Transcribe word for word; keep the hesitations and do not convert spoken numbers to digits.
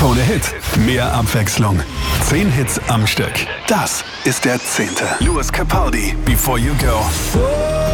Krone Hit. Mehr Abwechslung. Zehn Hits am Stück. Das ist der zehnte. Louis Capaldi, Before You Go.